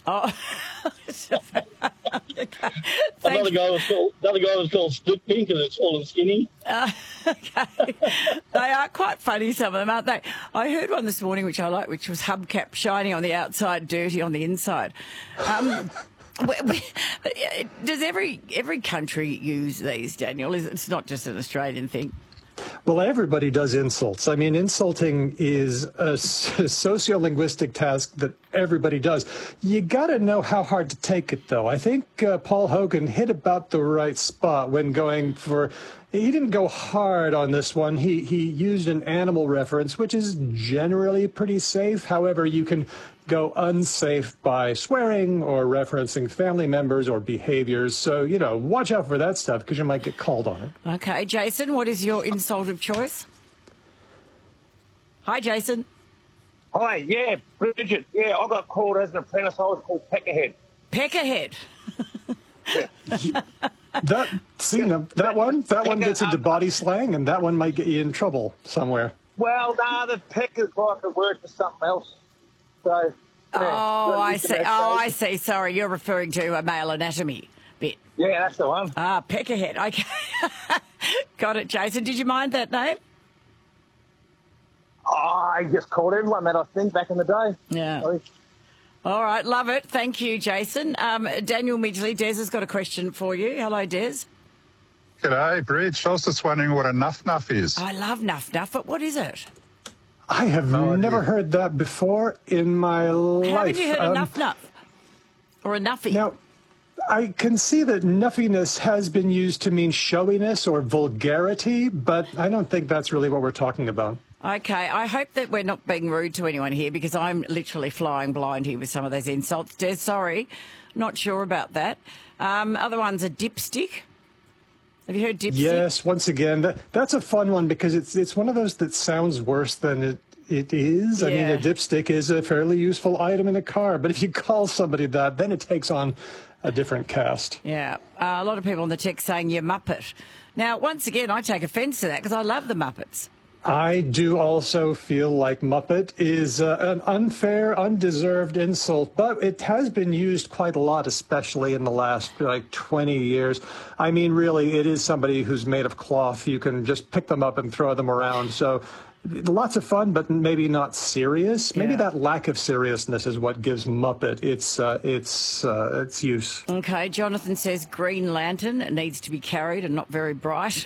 Oh. Another guy was called Split Pink, and it's all and skinny. Okay. They are quite funny, some of them, aren't they? I heard one this morning which I like, which was hubcap shiny on the outside, dirty on the inside. Does every country use these, Daniel? It's not just an Australian thing. Well, everybody does insults. I mean, insulting is a sociolinguistic task that everybody does. You got to know how hard to take it, though. I think Paul Hogan hit about the right spot when going for... He didn't go hard on this one. He used an animal reference, which is generally pretty safe. However, you can go unsafe by swearing or referencing family members or behaviors. So, watch out for that stuff because you might get called on it. Okay, Jason, what is your insult of choice? Hi, Jason. Hi, yeah, Bridget. Yeah, I got called as an apprentice. I was called Peckerhead. Peckerhead. That one gets into body slang, and that one might get you in trouble somewhere. Well, the peck is like a word for something else. So. Oh, I see. I see. Sorry, you're referring to a male anatomy bit. Yeah, that's the one. Peckerhead. Okay. Got it, Jason. Did you mind that name? I just called everyone that, I think, back in the day. Yeah. Sorry. All right, love it. Thank you, Jason. Daniel Midgley, Des has got a question for you. Hello, Des. G'day, Bridge. I was just wondering what a nuff-nuff is. I love nuff-nuff, but what is it? I have never heard that before in my life. Haven't you heard a nuff-nuff? Or a nuffy? Now, I can see that nuffiness has been used to mean showiness or vulgarity, but I don't think that's really what we're talking about. Okay, I hope that we're not being rude to anyone here because I'm literally flying blind here with some of those insults. Des, sorry, not sure about that. Other ones are dipstick. Have you heard dipstick? Yes, once again, that's a fun one because it's one of those that sounds worse than it is. Yeah. I mean, a dipstick is a fairly useful item in a car, but if you call somebody that, then it takes on a different cast. Yeah, a lot of people on the text saying you're Muppet. Now, once again, I take offence to that because I love the Muppets. I do also feel like Muppet is an unfair, undeserved insult, but it has been used quite a lot, especially in the last 20 years. I mean, really, it is somebody who's made of cloth. You can just pick them up and throw them around. So lots of fun, but maybe not serious. Yeah. Maybe that lack of seriousness is what gives Muppet its use. Okay, Jonathan says Green Lantern needs to be carried and not very bright.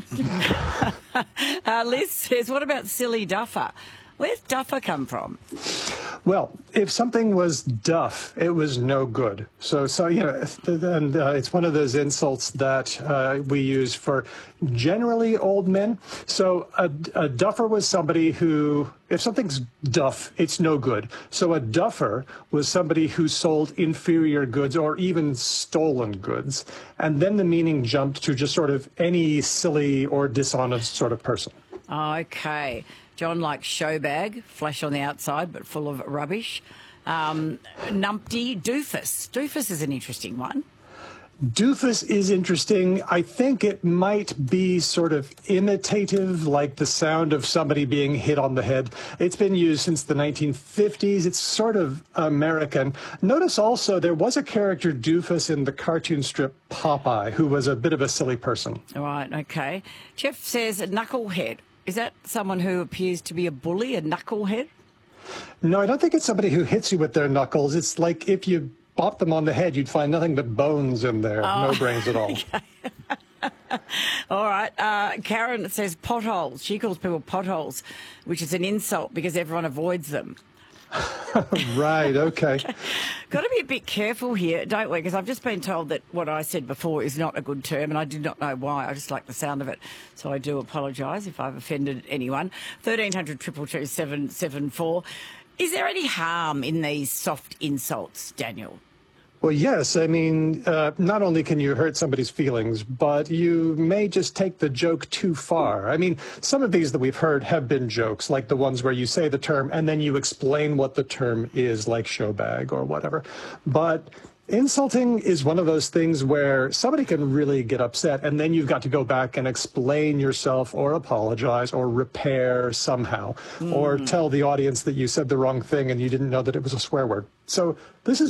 Liz says, what about silly duffer? Where's duffer come from? Well, if something was duff, it was no good. So and it's one of those insults that we use for generally old men. So a duffer was somebody who, if something's duff, it's no good. So a duffer was somebody who sold inferior goods or even stolen goods. And then the meaning jumped to just sort of any silly or dishonest sort of person. Okay. John likes showbag, flash on the outside, but full of rubbish. Numpty, doofus. Doofus is an interesting one. Doofus is interesting. I think it might be sort of imitative, like the sound of somebody being hit on the head. It's been used since the 1950s. It's sort of American. Notice also there was a character Doofus in the cartoon strip Popeye, who was a bit of a silly person. All right, okay. Jeff says knucklehead. Is that someone who appears to be a bully, a knucklehead? No, I don't think it's somebody who hits you with their knuckles. It's like if you bop them on the head, you'd find nothing but bones in there. No brains at all. Okay. All right. Karen says potholes. She calls people potholes, which is an insult because everyone avoids them. Right, okay. Got to be a bit careful here, don't we? Because I've just been told that what I said before is not a good term, and I did not know why. I just like the sound of it. So I do apologise if I've offended anyone. 1300 222 774. Is there any harm in these soft insults, Daniel? Well, yes. I mean, not only can you hurt somebody's feelings, but you may just take the joke too far. I mean, some of these that we've heard have been jokes, like the ones where you say the term and then you explain what the term is, like showbag or whatever. But insulting is one of those things where somebody can really get upset, and then you've got to go back and explain yourself or apologize or repair somehow, or tell the audience that you said the wrong thing and you didn't know that it was a swear word. So this is